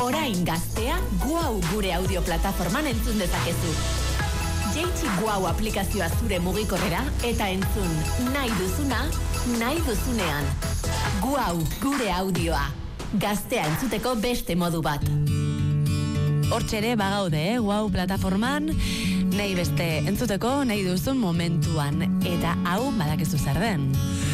Orain Gaztea Guau gure audio plataforman entzun dezakezu. Jaitsi Guau aplikazioa zure mugikorrera eta entzun nahi duzuna, nahi duzunean. Guau gure audioa. Gaztea entzuteko beste modu bat. Hortxere bagaude, Guau plataforman, nahi beste entzuteko nahi duzun momentuan. Eta hau badakizu zer den.